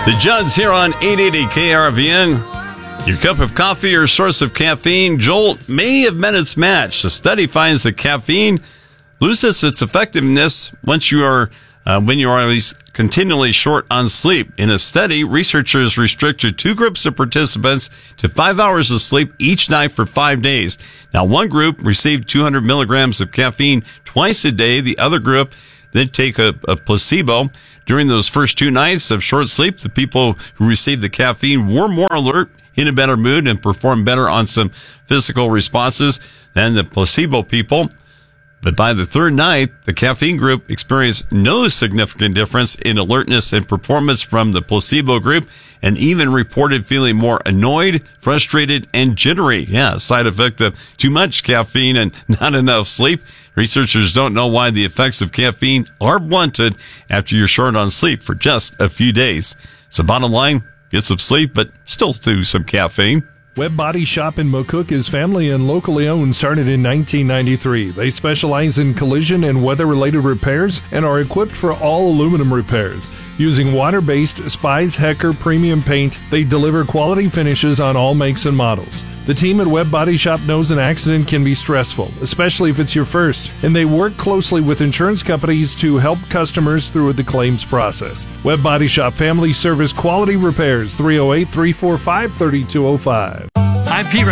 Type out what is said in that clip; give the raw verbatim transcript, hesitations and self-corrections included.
The Judds here on eight eighty K R V N. Your cup of coffee or source of caffeine jolt may have met its match. The study finds that caffeine loses its effectiveness once you are uh, when you are always continually short on sleep. In a study, researchers restricted two groups of participants to five hours of sleep each night for five days. Now, one group received two hundred milligrams of caffeine twice a day. The other group then take a, a placebo. During those first two nights of short sleep, the people who received the caffeine were more alert, in a better mood, and performed better on some physical responses than the placebo people. But by the third night, the caffeine group experienced no significant difference in alertness and performance from the placebo group, and even reported feeling more annoyed, frustrated, and jittery. Yeah, a side effect of too much caffeine and not enough sleep. Researchers don't know why the effects of caffeine are blunted after you're short on sleep for just a few days. So bottom line, get some sleep, but still do some caffeine. Webb Body Shop in McCook is family and locally owned, started in nineteen ninety-three. They specialize in collision and weather-related repairs and are equipped for all aluminum repairs. Using water-based Spies Hecker premium paint, they deliver quality finishes on all makes and models. The team at Webb Body Shop knows an accident can be stressful, especially if it's your first, and they work closely with insurance companies to help customers through the claims process. Webb Body Shop Family Service Quality Repairs, three oh eight, three four five, three two oh five. I'm Pete